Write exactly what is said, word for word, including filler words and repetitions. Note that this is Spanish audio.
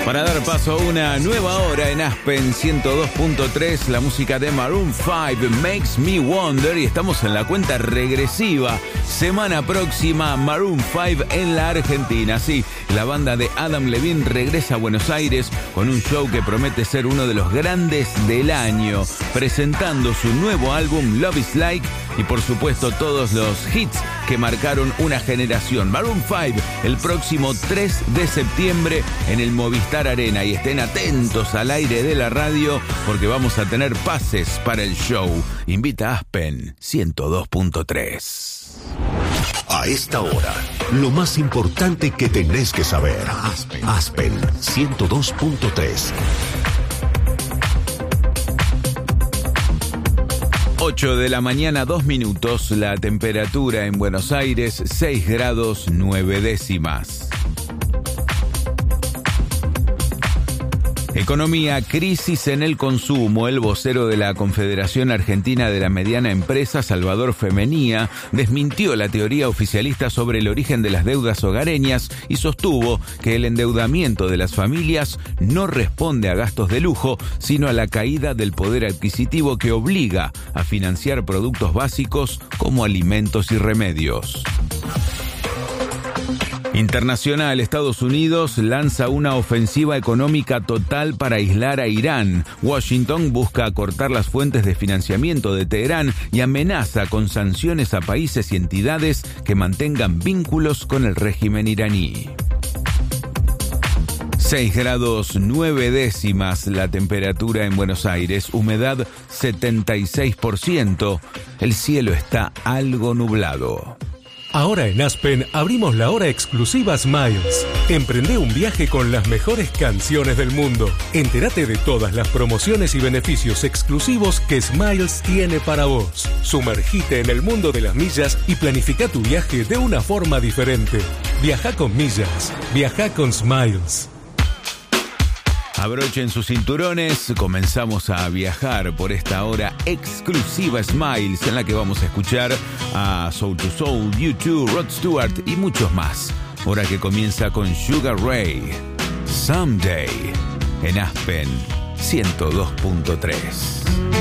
Para dar paso a una nueva hora en Aspen ciento dos punto tres, la música de Maroon cinco, Makes Me Wonder, y estamos en la cuenta regresiva. Semana próxima, Maroon cinco en la Argentina. Sí, la banda de Adam Levine regresa a Buenos Aires con un show que promete ser uno de los grandes del año, presentando su nuevo álbum Love Is Like y por supuesto todos los hits que marcaron una generación. Maroon cinco el próximo tres de septiembre en el Movistar Arena, y estén atentos al aire de la radio porque vamos a tener pases para el show. Invita a Aspen ciento dos punto tres. A esta hora, lo más importante que tenés que saber. Aspen, Aspen ciento dos punto tres. ocho de la mañana, dos minutos, la temperatura en Buenos Aires, seis grados nueve décimas. Economía, crisis en el consumo. El vocero de la Confederación Argentina de la Mediana Empresa, Salvador Femenía, desmintió la teoría oficialista sobre el origen de las deudas hogareñas y sostuvo que el endeudamiento de las familias no responde a gastos de lujo, sino a la caída del poder adquisitivo que obliga a financiar productos básicos como alimentos y remedios. Internacional, Estados Unidos lanza una ofensiva económica total para aislar a Irán. Washington busca acortar las fuentes de financiamiento de Teherán y amenaza con sanciones a países y entidades que mantengan vínculos con el régimen iraní. seis grados nueve décimas la temperatura en Buenos Aires, humedad setenta y seis por ciento. El cielo está algo nublado. Ahora en Aspen abrimos la hora exclusiva Smiles. Emprende un viaje con las mejores canciones del mundo. Entérate de todas las promociones y beneficios exclusivos que Smiles tiene para vos. Sumergite en el mundo de las millas y planifica tu viaje de una forma diferente. Viaja con millas. Viaja con Smiles. Abrochen sus cinturones, comenzamos a viajar por esta hora exclusiva Smiles, en la que vamos a escuchar a Soul to Soul, U dos, Rod Stewart y muchos más. Hora que comienza con Sugar Ray, Someday, en Aspen ciento dos punto tres.